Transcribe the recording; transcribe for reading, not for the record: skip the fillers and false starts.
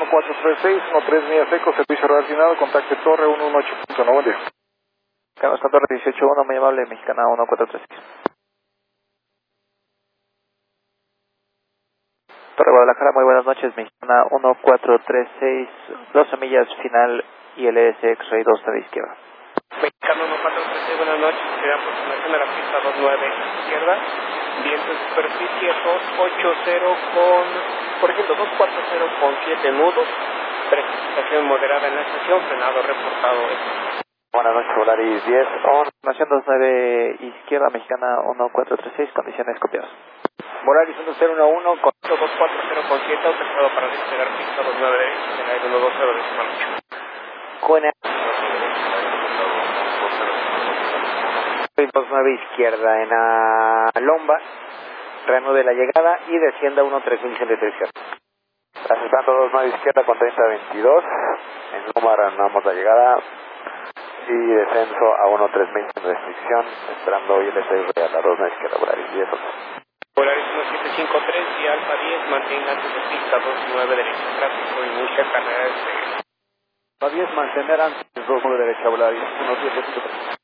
1436, 13 millas seco, servicio radar asignado, contacte Torre 118.9, buen día. Carlos Torre 181, muy amable, Mexicana 1436. Torre Guadalajara, muy buenas noches, Mexicana 1436, 12 millas final, ILS X-Ray 2 a la izquierda. Mexicano 1436, buenas noches, sería aproximación de la pista 29 izquierda, viento en superficie 280 por ejemplo, 240 con 7 nudos, precipitación moderada en la estación, frenado reportado. Buenas noches, Volaris 10, nación 29 izquierda, Mexicana 1436, condiciones copiadas. Volaris 1011, con 240 con 7, autorizado para despegar pista 29 derecha, en el aire 120 decimal 8. Cuena 29 izquierda en la Lomba, reanude la llegada y descienda 13063 izquierda. Aceptando 29 izquierda con 3022, en Loma reanudamos la llegada y descenso a 13000 sin restricción, esperando ILS a la 29 izquierda, Volaris 10. Volaris 1753 y Alfa 10, mantenga antes de pista 29 derecha, tráfico y mucha carrera de Alfa 10, mantener antes 29 derecha, Volaris 1753.